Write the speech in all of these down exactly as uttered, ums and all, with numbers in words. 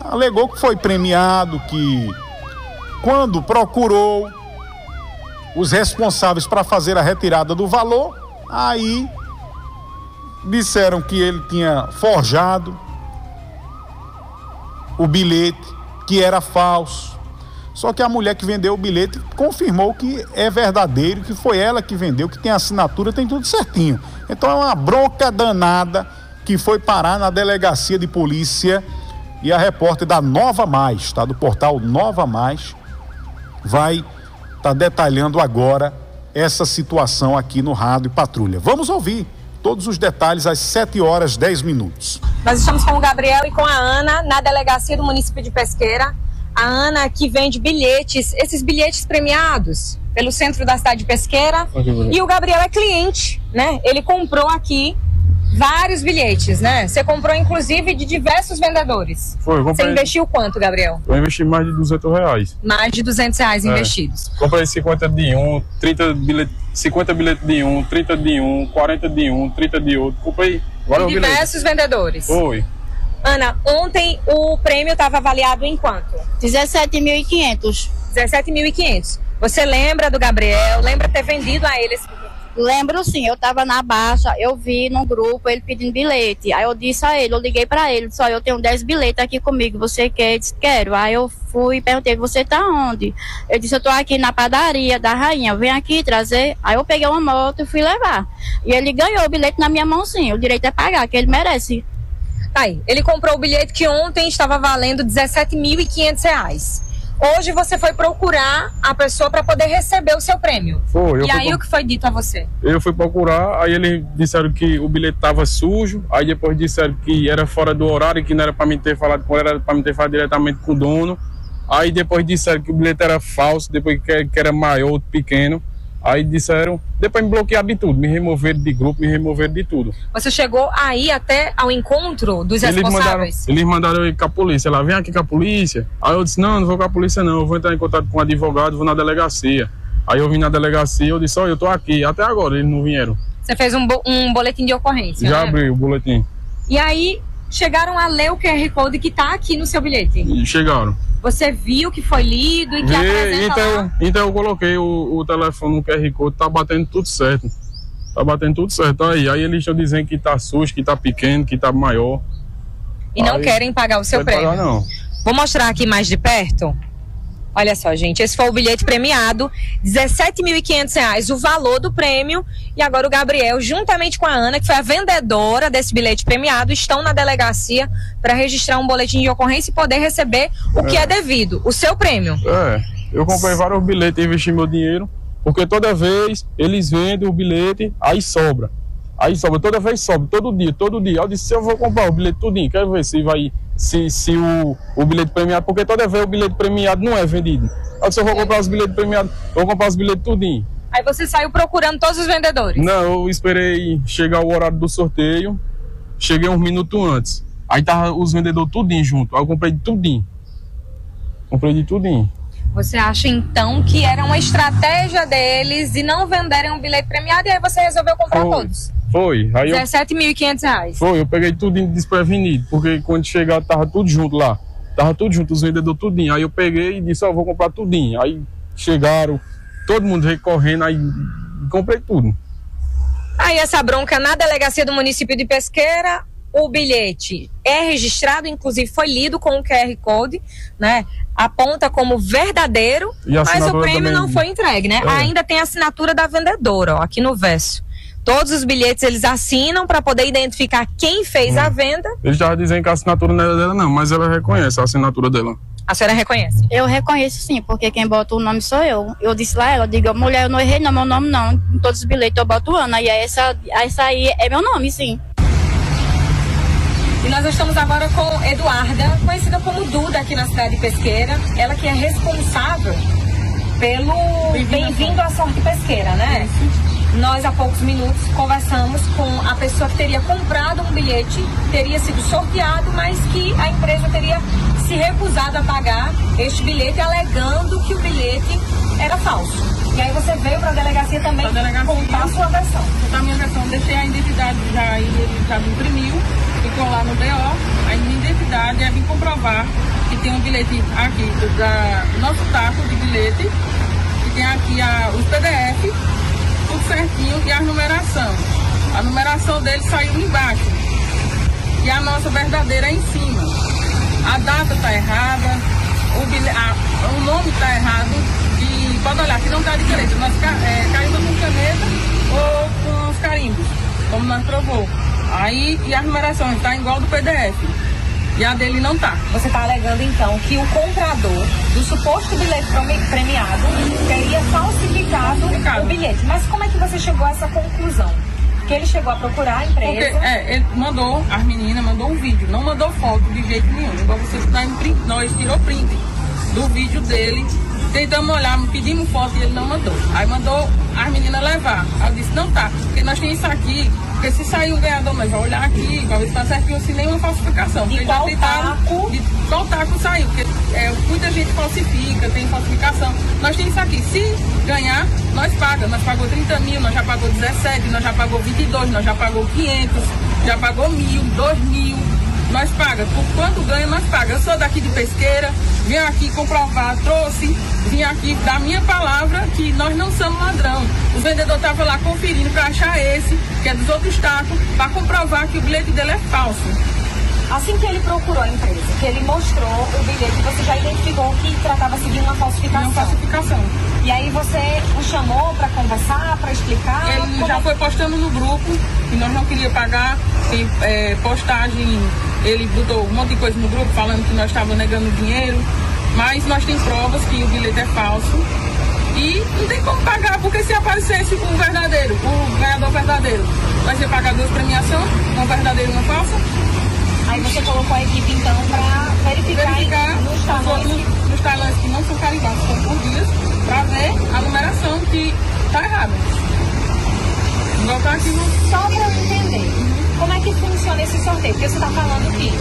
alegou que foi premiado, que quando procurou os responsáveis para fazer a retirada do valor, aí disseram que ele tinha forjado o bilhete, que era falso. Só que a mulher que vendeu o bilhete confirmou que é verdadeiro, que foi ela que vendeu, que tem assinatura, tem tudo certinho. Então é uma bronca danada que foi parar na delegacia de polícia, e a repórter da Nova Mais, tá? Do portal Nova Mais, vai estar tá detalhando agora essa situação aqui no Rádio Patrulha. Vamos ouvir todos os detalhes às sete horas e dez minutos. Nós estamos com o Gabriel e com a Ana na delegacia do município de Pesqueira. A Ana que vende bilhetes, esses bilhetes premiados pelo centro da cidade de Pesqueira. E o Gabriel é cliente, né? Ele comprou aqui vários bilhetes, né? Você comprou inclusive de diversos vendedores. Foi, eu comprei. Você investiu quanto, Gabriel? Eu investi mais de duzentos reais. Mais de duzentos reais é. investidos. Comprei cinquenta de um, trinta bilhetes, cinquenta bilhetes de um, trinta de um, quarenta de um, trinta de outro. Comprei vários bilhetes. Diversos vendedores. Foi. Ana, ontem o prêmio estava avaliado em quanto? dezessete mil e quinhentos. dezessete mil e quinhentos. Você lembra do Gabriel? Lembra ter vendido a ele esse bilhete? Lembro sim, eu tava na baixa, eu vi no grupo ele pedindo bilhete. Aí eu disse a ele, eu liguei pra ele, disse, olha, eu tenho dez bilhetes aqui comigo, você quer? Ele disse, quero. Aí eu fui e perguntei, você tá onde? Ele disse, eu tô aqui na padaria da Rainha, vem aqui trazer. Aí eu peguei uma moto e fui levar. E ele ganhou o bilhete na minha mãozinha, o direito é pagar, que ele merece. Aí, ele comprou o bilhete que ontem estava valendo dezessete mil e quinhentos reais. Hoje você foi procurar a pessoa para poder receber o seu prêmio. Foi. Eu e aí pro... o que foi dito a você? Eu fui procurar, aí eles disseram que o bilhete estava sujo, aí depois disseram que era fora do horário, que não era para mim ter falado com ele, era para mim ter falado diretamente com o dono. Aí depois disseram que o bilhete era falso, depois que era maior, outro pequeno. Aí disseram, depois me bloquearam de tudo, me removeram de grupo, me removeram de tudo. Você chegou aí até ao encontro dos eles responsáveis? Mandaram, eles mandaram eu ir com a polícia, ela vem aqui com a polícia. Aí eu disse, não, não vou com a polícia não, eu vou entrar em contato com o advogado, vou na delegacia. Aí eu vim na delegacia, eu disse, olha, eu tô aqui, até agora eles não vieram. Você fez um, bo um boletim de ocorrência, Já né? abri o boletim. E aí, chegaram a ler o Q R Code que tá aqui no seu bilhete? E chegaram. Você viu que foi lido e que Vi, apresenta então, lá? então eu coloquei o, o telefone no Q R Code, tá batendo tudo certo. Tá batendo tudo certo aí. Aí eles estão dizendo que tá sujo, que tá pequeno, que tá maior. E não aí, querem pagar o seu não prêmio? Pagar, não. Vou mostrar aqui mais de perto. Olha só, gente, esse foi o bilhete premiado, dezessete mil e quinhentos reais o valor do prêmio. E agora o Gabriel, juntamente com a Ana, que foi a vendedora desse bilhete premiado, estão na delegacia para registrar um boletim de ocorrência e poder receber o é. que é devido, o seu prêmio. É, eu comprei vários bilhetes e investi meu dinheiro, porque toda vez eles vendem o bilhete, aí sobra. Aí sobra, toda vez sobra, todo dia, todo dia. Eu disse, eu vou comprar o bilhete tudinho, quero ver se vai... Se, se o, o bilhete premiado, porque toda vez o bilhete premiado não é vendido. Eu disse, eu vou comprar os bilhetes premiados, eu vou comprar os bilhetes tudinho. Aí você saiu procurando todos os vendedores? Não, eu esperei chegar o horário do sorteio, cheguei uns minutos antes. Aí tava os vendedores tudinho junto, aí eu comprei de tudinho. Comprei de tudinho. Você acha então que era uma estratégia deles de não venderem um bilhete premiado e aí você resolveu comprar Foi. todos? Foi. Aí dezessete mil e quinhentos reais. Foi, eu peguei tudo desprevenido, porque quando chegar tava tudo junto lá. Tava tudo junto, os vendedores tudinho. Aí eu peguei e disse, ó, oh, vou comprar tudinho. Aí chegaram, todo mundo veio correndo, aí comprei tudo. Aí essa bronca na delegacia do município de Pesqueira, o bilhete é registrado, inclusive foi lido com o Q R Code, né? Aponta como verdadeiro, mas o prêmio também não foi entregue, né? É. Ainda tem a assinatura da vendedora, ó, aqui no verso. Todos os bilhetes eles assinam para poder identificar quem fez hum. a venda. Eles estavam dizendo que a assinatura não era dela não, mas ela reconhece a assinatura dela. A senhora reconhece? Eu reconheço sim, porque quem bota o nome sou eu. Eu disse lá, ela digo, mulher, eu não errei não, meu nome não. Em todos os bilhetes eu boto Ana, e essa, essa aí é meu nome, sim. E nós estamos agora com Eduarda, conhecida como Duda aqui na cidade de Pesqueira. Ela que é responsável pelo Bem-vindo à Sorte Pesqueira, né? Nós, há poucos minutos, conversamos com a pessoa que teria comprado um bilhete, teria sido sorteado, mas que a empresa teria se recusado a pagar este bilhete, alegando que o bilhete era falso. E aí você veio para a delegacia também delegacia, contar a sua versão. Contar a minha versão, deixei a identidade já aí, ele já me imprimiu, ficou lá no B O, a minha identidade é vir comprovar tem um bilhete aqui, da nosso taco de bilhete, que tem aqui a, os P D F, tudo certinho, e a numeração. A numeração dele saiu embaixo, e a nossa verdadeira é em cima. A data está errada, o, bilhete, a, o nome está errado, e pode olhar que não está diferente. Nós é, caímos com caneta ou com os carimbos, como nós provou. Aí, e a numeração está igual do P D F. E a dele não tá. Você está alegando, então, que o comprador do suposto bilhete premiado teria falsificado, falsificado o bilhete. Mas como é que você chegou a essa conclusão? Que ele chegou a procurar a empresa? Porque, é, ele mandou, as meninas mandou um vídeo, não mandou foto de jeito nenhum. Igual você está em print, nós tirou print do vídeo dele, tentamos olhar, pedimos foto e ele não mandou. Aí mandou as meninas levar. Aí eu disse, não tá, porque nós temos isso aqui. Porque se sair um ganhador, nós vamos olhar aqui, pra ver se tá certinho, sem nenhuma falsificação. De qual taco? De qual taco saiu, porque é, muita gente falsifica, tem falsificação. Nós temos isso aqui. Se ganhar, nós pagamos. Nós pagou trinta mil, nós já pagou dezessete, nós já pagou vinte e dois, nós já pagou quinhentos, já pagou mil, dois mil. Nós pagamos. Por quanto ganha, nós pagamos. Eu sou daqui de Pesqueira, vim aqui comprovar, trouxe, vim aqui dar minha palavra que nós não somos ladrão. O vendedor estava lá conferindo para achar esse, que é dos outros tacos, para comprovar que o bilhete dele é falso. Assim que ele procurou a empresa, que ele mostrou o bilhete, você já identificou que tratava-se de uma falsificação. Uma falsificação. E aí você o chamou para conversar, para explicar? Ele já foi postando no grupo, que nós não queríamos pagar, tem é, postagem, ele botou um monte de coisa no grupo, falando que nós estávamos negando dinheiro, mas nós temos provas que o bilhete é falso. E não tem como pagar, porque se aparecesse com o verdadeiro, o ganhador verdadeiro, vai ser pagar duas premiações, uma verdadeira e uma falsa. Aí você colocou a equipe, então, para verificar, verificar nos talões nos, nos talões que não são carimbados, são por dias, para ver a numeração que está errada. Igual tá aqui no... Só para eu entender, como é que funciona esse sorteio? Porque você está falando que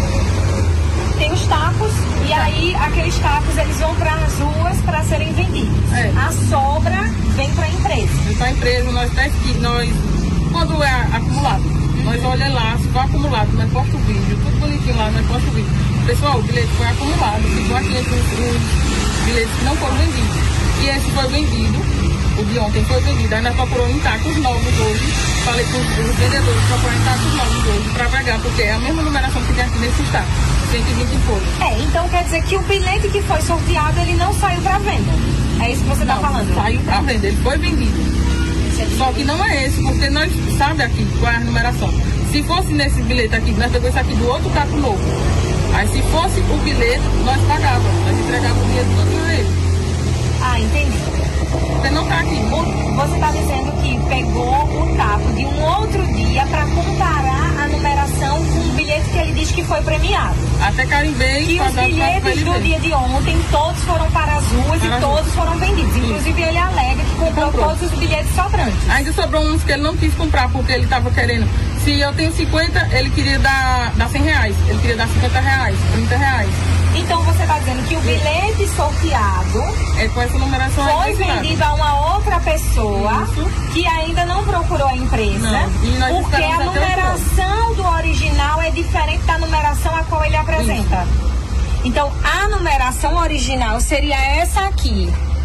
tem os tacos, e aí aqueles tacos eles vão para as ruas para serem vendidos. É. A sobra vem para a empresa. Vem para a empresa, nós tá aqui, nós, quando é acumulado, nós olhamos lá, se for acumulado, nós posta o vídeo, tudo bonitinho lá, nós posta o vídeo. Pessoal, o bilhete foi acumulado, ficou aqui entre os, os bilhetes que não foram vendidos. E esse foi vendido, o de ontem foi vendido, aí nós procuramos em tacos novos hoje. Falei com os, os vendedores, procuramos em tacos novos hoje para pagar, porque é a mesma numeração que tem aqui nesse taco, cento e vinte e pouco. É, então quer dizer que o bilhete que foi sorteado, ele não saiu para venda. É isso que você está falando? Saiu para venda, ele foi vendido. Só que não é esse, porque nós sabemos aqui qual é a numeração. Se fosse nesse bilhete aqui, nós pegamos isso aqui do outro taco novo. Aí se fosse o bilhete, nós pagávamos, nós entregávamos o dinheiro todo a ele. Ah, entendi. Você não tá aqui. Você está dizendo que pegou o taco de um outro dia para comparar a numeração com o bilhete que ele diz que foi premiado. Até carimbei. E os bilhetes do dia de ontem, todos foram para as ruas para e as todos ruas. foram vendidos. Sim. Inclusive ele alega que comprou, comprou todos os bilhetes sobrantes. Ainda sobrou uns que ele não quis comprar porque ele estava querendo. Se eu tenho cinquenta, ele queria dar, dar cem reais. Ele queria dar cinquenta reais, trinta reais. Então você está dizendo que o bilhete sorteado é com essa numeração foi vendido a uma outra pessoa. Isso. Que ainda não procurou a empresa. Não. Porque a numeração do original é diferente da numeração a qual ele apresenta. Isso. Então a numeração original seria essa aqui.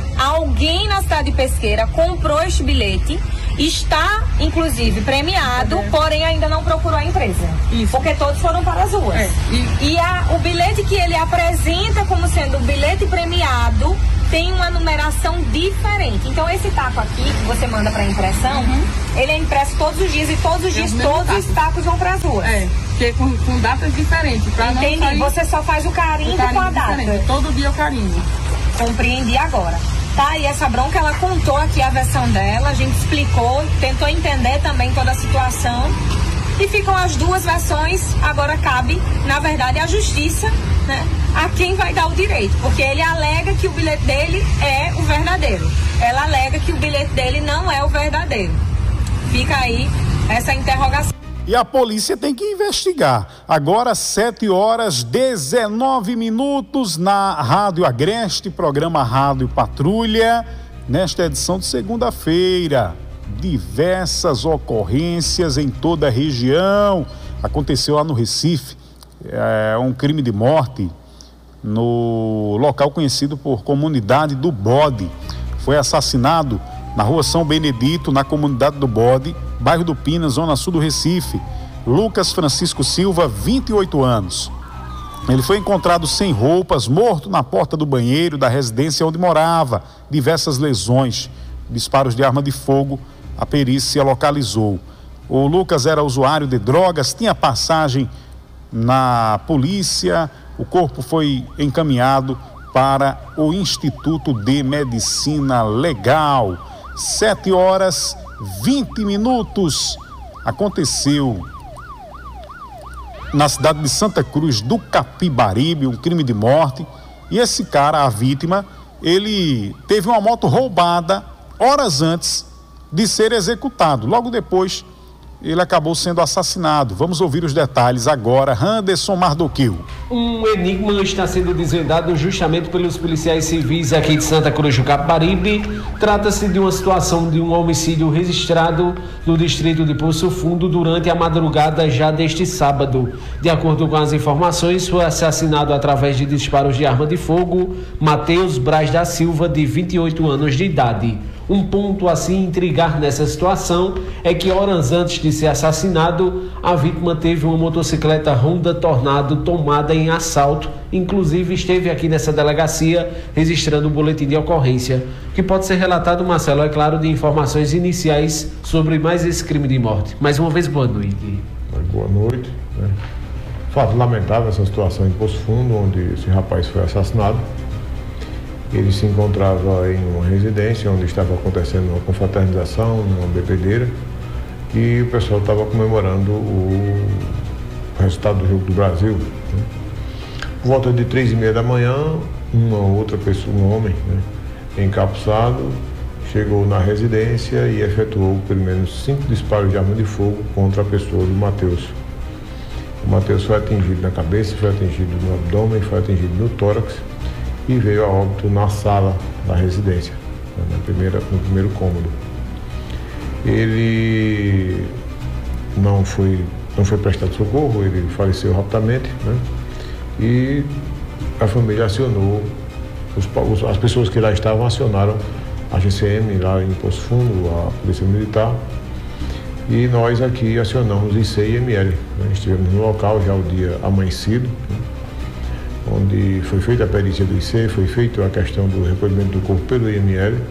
Alguém na cidade de Pesqueira comprou este bilhete, está inclusive premiado, é. porém ainda não procurou a empresa. Isso. Porque todos foram para as ruas. É. E, e a, o bilhete que ele apresenta como sendo o bilhete premiado tem uma numeração diferente. Então esse taco aqui que você manda para impressão, uhum. ele é impresso todos os dias e todos os dias todos taco. os tacos vão para as ruas. É, porque com, com datas diferentes. Pra Entendi, não sair, você só faz o carimbo, o carimbo com a data. Diferente. Todo dia o carimbo. Compreendi agora. Tá, e essa bronca, ela contou aqui a versão dela, a gente explicou, tentou entender também toda a situação. E ficam as duas versões, agora cabe, na verdade, a justiça, né, a quem vai dar o direito. Porque ele alega que o bilhete dele é o verdadeiro. Ela alega que o bilhete dele não é o verdadeiro. Fica aí essa interrogação. E a polícia tem que investigar. Agora, sete horas e dezenove minutos na Rádio Agreste, programa Rádio Patrulha, nesta edição de segunda-feira. Diversas ocorrências em toda a região. Aconteceu lá no Recife, é, um crime de morte no local conhecido por Comunidade do Bode. Foi assassinado na rua São Benedito, na Comunidade do Bode, bairro do Pinas, zona sul do Recife. Lucas Francisco Silva, vinte e oito anos. Ele foi encontrado sem roupas, morto na porta do banheiro da residência onde morava. Diversas lesões, disparos de arma de fogo, a perícia localizou. O Lucas era usuário de drogas, tinha passagem na polícia. O corpo foi encaminhado para o Instituto de Medicina Legal. Sete horas, vinte minutos. Aconteceu na cidade de Santa Cruz do Capibaribe, um crime de morte. E esse cara, a vítima, ele teve uma moto roubada horas antes de ser executado. Logo depois, ele acabou sendo assassinado. Vamos ouvir os detalhes agora. Anderson Mardoquil. Um enigma está sendo desvendado justamente pelos policiais civis aqui de Santa Cruz do Capibaribe. Trata-se de uma situação de um homicídio registrado no distrito de Poço Fundo durante a madrugada já deste sábado. De acordo com as informações, foi assassinado através de disparos de arma de fogo Matheus Braz da Silva, de vinte e oito anos de idade. Um ponto a se intrigar nessa situação é que horas antes de ser assassinado, a vítima teve uma motocicleta Honda Tornado tomada em assalto, inclusive esteve aqui nessa delegacia registrando um boletim de ocorrência, que pode ser relatado, Marcelo, é claro, de informações iniciais sobre mais esse crime de morte. Mais uma vez, boa noite. Boa noite. Né? Fato lamentável essa situação em Poço Fundo, onde esse rapaz foi assassinado. Ele se encontrava em uma residência onde estava acontecendo uma confraternização, uma bebedeira, e o pessoal estava comemorando o resultado do Jogo do Brasil. Né? Por volta de três e meia da manhã, uma outra pessoa, um homem, né, encapuçado, chegou na residência e efetuou pelo menos cinco disparos de arma de fogo contra a pessoa do Matheus. O Matheus foi atingido na cabeça, foi atingido no abdômen, foi atingido no tórax e veio a óbito na sala da residência, na primeira, no primeiro cômodo. Ele não foi, não foi prestado socorro, ele faleceu rapidamente, né? E a família acionou, os, as pessoas que lá estavam acionaram a G C M lá em Poço Fundo, a Polícia Militar, e nós aqui acionamos I C e I M L. Né? Estivemos no local já o dia amanhecido, né? Onde foi feita a perícia do I C, foi feita a questão do recolhimento do corpo pelo I M L.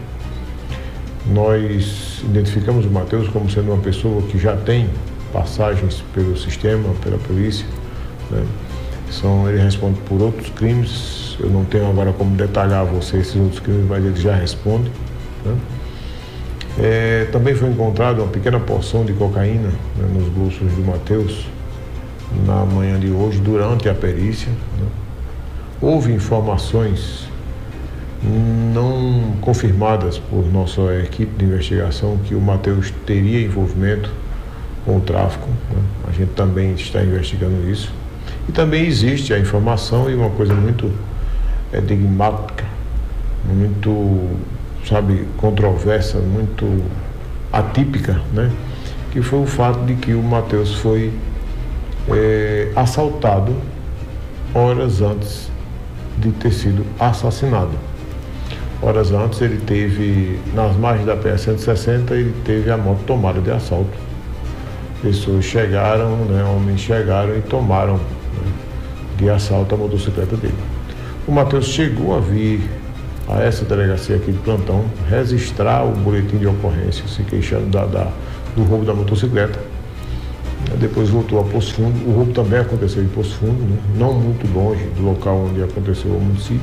Nós identificamos o Matheus como sendo uma pessoa que já tem passagens pelo sistema, pela polícia, né? São, ele responde por outros crimes, eu não tenho agora como detalhar a você esses outros crimes, mas ele já responde, né? É, também foi encontrada uma pequena porção de cocaína, né, nos bolsos do Matheus na manhã de hoje, durante a perícia, né? Houve informações não confirmadas por nossa equipe de investigação que o Matheus teria envolvimento com o tráfico, né? A gente também está investigando isso. E também existe a informação, e uma coisa muito enigmática, muito, sabe, controversa, muito atípica, né? Que foi o fato de que o Matheus foi é, assaltado horas antes de ter sido assassinado. Horas antes ele teve, nas margens da P S cento e sessenta, ele teve a moto tomada de assalto. Pessoas chegaram, né, homens chegaram e tomaram, né, de assalto a motocicleta dele. O Matheus chegou a vir a essa delegacia aqui de plantão, registrar o boletim de ocorrência, se queixando da, da, do roubo da motocicleta. Depois voltou a Poço Fundo. O roubo também aconteceu em Poço Fundo, né? Não muito longe do local onde aconteceu o homicídio.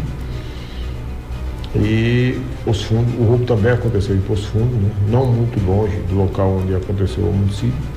E Poço Fundo, o roubo também aconteceu em Poço Fundo, né? Não muito longe do local onde aconteceu o homicídio.